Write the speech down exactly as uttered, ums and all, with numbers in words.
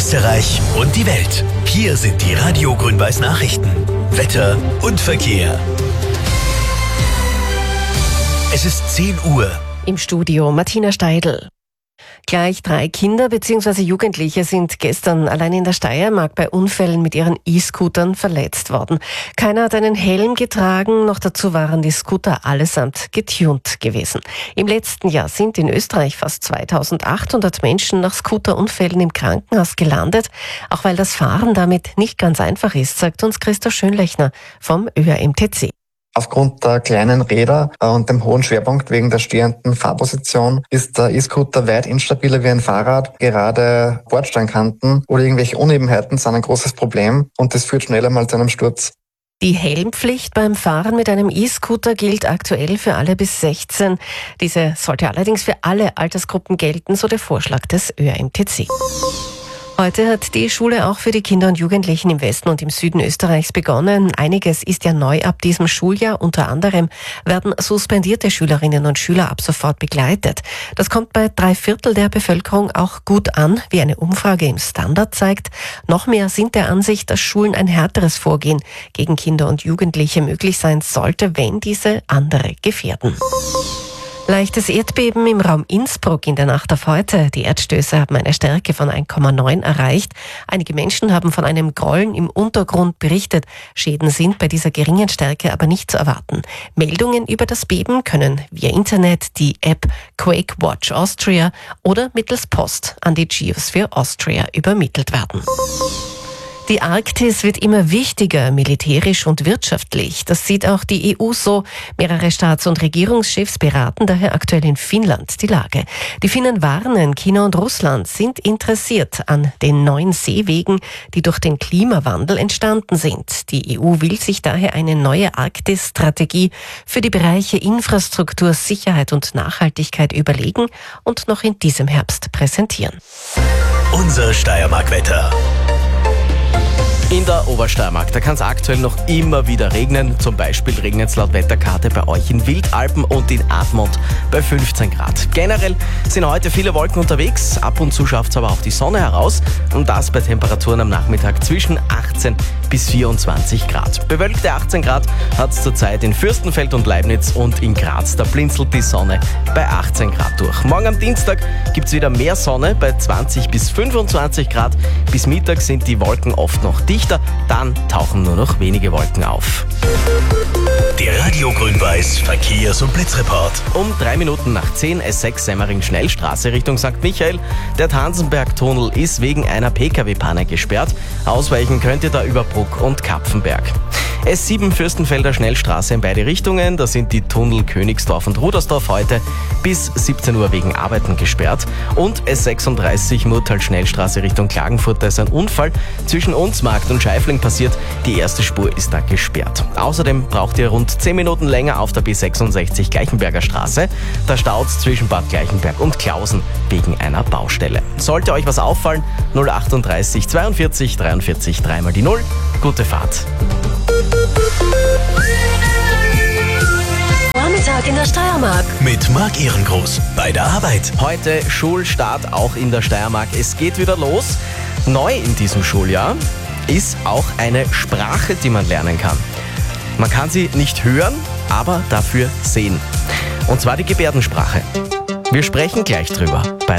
Österreich und die Welt. Hier sind die Radio Grün-Weiß Nachrichten. Wetter und Verkehr. Es ist zehn Uhr. Im Studio Martina Steidl. Gleich drei Kinder bzw. Jugendliche sind gestern allein in der Steiermark bei Unfällen mit ihren E-Scootern verletzt worden. Keiner hat einen Helm getragen, noch dazu waren die Scooter allesamt getuned gewesen. Im letzten Jahr sind in Österreich fast zweitausendachthundert Menschen nach Scooterunfällen im Krankenhaus gelandet. Auch weil das Fahren damit nicht ganz einfach ist, sagt uns Christoph Schönlechner vom Ö R M T C. Aufgrund der kleinen Räder und dem hohen Schwerpunkt wegen der stehenden Fahrposition ist der E-Scooter weit instabiler wie ein Fahrrad. Gerade Bordsteinkanten oder irgendwelche Unebenheiten sind ein großes Problem und das führt schneller mal zu einem Sturz. Die Helmpflicht beim Fahren mit einem E-Scooter gilt aktuell für alle bis sechzehn. Diese sollte allerdings für alle Altersgruppen gelten, so der Vorschlag des Ö R M T C. Heute hat die Schule auch für die Kinder und Jugendlichen im Westen und im Süden Österreichs begonnen. Einiges ist ja neu ab diesem Schuljahr. Unter anderem werden suspendierte Schülerinnen und Schüler ab sofort begleitet. Das kommt bei drei Viertel der Bevölkerung auch gut an, wie eine Umfrage im Standard zeigt. Noch mehr sind der Ansicht, dass Schulen ein härteres Vorgehen gegen Kinder und Jugendliche möglich sein sollte, wenn diese andere gefährden. Leichtes Erdbeben im Raum Innsbruck in der Nacht auf heute. Die Erdstöße haben eine Stärke von eins Komma neun erreicht. Einige Menschen haben von einem Grollen im Untergrund berichtet. Schäden sind bei dieser geringen Stärke aber nicht zu erwarten. Meldungen über das Beben können via Internet, die App Quake Watch Austria oder mittels Post an die Geosphere Austria übermittelt werden. Die Arktis wird immer wichtiger, militärisch und wirtschaftlich. Das sieht auch die E U so. Mehrere Staats- und Regierungschefs beraten daher aktuell in Finnland die Lage. Die Finnen warnen, China und Russland sind interessiert an den neuen Seewegen, die durch den Klimawandel entstanden sind. Die E U will sich daher eine neue Arktis-Strategie für die Bereiche Infrastruktur, Sicherheit und Nachhaltigkeit überlegen und noch in diesem Herbst präsentieren. Unser Steiermark-Wetter. In der Obersteiermark, da kann es aktuell noch immer wieder regnen. Zum Beispiel regnet es laut Wetterkarte bei euch in Wildalpen und in Admont bei fünfzehn Grad. Generell sind heute viele Wolken unterwegs, ab und zu schafft es aber auch die Sonne heraus und das bei Temperaturen am Nachmittag zwischen achtzehn bis vierundzwanzig Grad. Bewölkte achtzehn Grad hat es zurzeit in Fürstenfeld und Leibniz und in Graz. Da blinzelt die Sonne bei achtzehn Grad durch. Morgen am Dienstag gibt es wieder mehr Sonne bei zwanzig bis fünfundzwanzig Grad. Bis Mittag sind die Wolken oft noch dichter, dann tauchen nur noch wenige Wolken auf. Der Radio Grün-Weiß Verkehrs- und Blitzreport. Um drei Minuten nach zehn S sechs Semmering-Schnellstraße Richtung Sankt Michael. Der Tanzenberg-Tunnel ist wegen einer P K W-Panne gesperrt. Ausweichen könnt ihr da über Bruck und Kapfenberg. S sieben Fürstenfelder Schnellstraße in beide Richtungen. Da sind die Tunnel Königsdorf und Rudersdorf heute bis siebzehn Uhr wegen Arbeiten gesperrt. Und S sechsunddreißig Murtal Schnellstraße Richtung Klagenfurt. Da ist ein Unfall zwischen Unsmarkt und Scheifling passiert. Die erste Spur ist da gesperrt. Außerdem braucht ihr rund zehn Minuten länger auf der B sechsundsechzig Gleichenberger Straße. Da staut es zwischen Bad Gleichenberg und Klausen wegen einer Baustelle. Sollte euch was auffallen, null achtunddreißig zweiundvierzig dreiundvierzig dreimal die null. Gute Fahrt. Vormittag in der Steiermark. Mit Marc Ehrengroß bei der Arbeit. Heute Schulstart auch in der Steiermark. Es geht wieder los. Neu in diesem Schuljahr ist auch eine Sprache, die man lernen kann. Man kann sie nicht hören, aber dafür sehen. Und zwar die Gebärdensprache. Wir sprechen gleich drüber bei